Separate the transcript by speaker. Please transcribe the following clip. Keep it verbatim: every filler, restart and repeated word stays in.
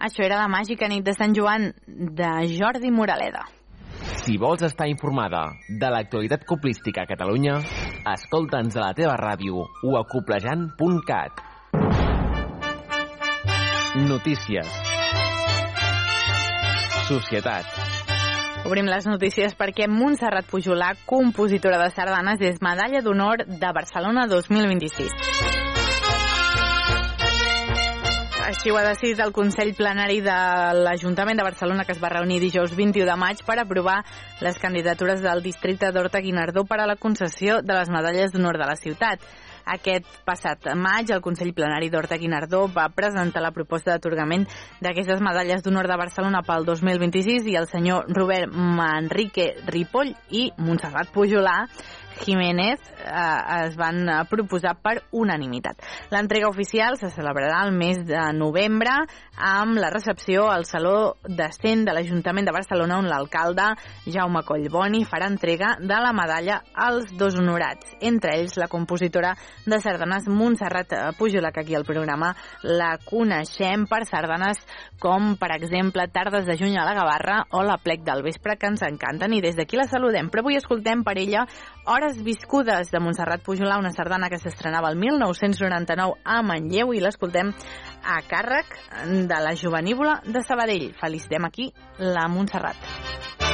Speaker 1: Això era la màgica nit de Sant Joan de Jordi Moraleda.
Speaker 2: Si vols estar informada de l'actualitat coplística a Catalunya, escolta'ns a la teva ràdio o a coplejant punt cat. Notícies. Societat.
Speaker 1: Obrim les notícies perquè Montserrat Pujolà, compositora de sardanes, és medalla d'honor de Barcelona dos mil vint-i-sis. Així ho ha decidit el Consell Plenari de l'Ajuntament de Barcelona, que es va reunir dijous vint-i-u de maig per aprovar les candidatures del districte d'Horta-Guinardó per a la concessió de les medalles d'honor de la ciutat. Aquest passat maig, el Consell Plenari d'Horta-Guinardó va presentar la proposta d'atorgament d'aquestes medalles d'honor de Barcelona pel dos mil vint-i-sis i el senyor Robert Manrique Ripoll i Montserrat Pujolà Jiménez eh, es van proposar per unanimitat. L'entrega oficial se celebrarà el mes de novembre amb la recepció al Saló de Cent de l'Ajuntament de Barcelona, on l'alcalde Jaume Collboni farà entrega de la medalla als dos honorats, entre ells la compositora de sardanes Montserrat Pujolà, que aquí al programa la coneixem per sardanes com, per exemple, Tardes de juny a la Gavarra o La plec del vespre, que ens encanten i des d'aquí la saludem. Però avui escoltem per ella Hores viscudes de Montserrat Pujolà, una sardana que s'estrenava el mil nou-cents noranta-nou a Manlleu i l'escoltem a càrrec de la Jovenívola de Sabadell. Felicitem aquí la Montserrat.